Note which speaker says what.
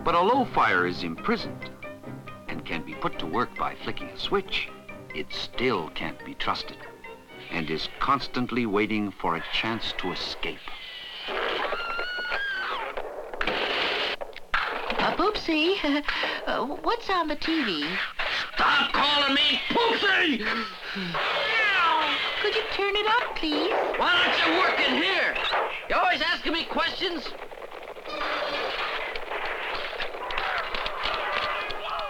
Speaker 1: But although fire is imprisoned and can be put to work by flicking a switch, it still can't be trusted and is constantly waiting for a chance to escape.
Speaker 2: Poopsie, what's on the TV?
Speaker 3: Stop calling me Poopsie!
Speaker 2: Could you turn it up, please?
Speaker 3: What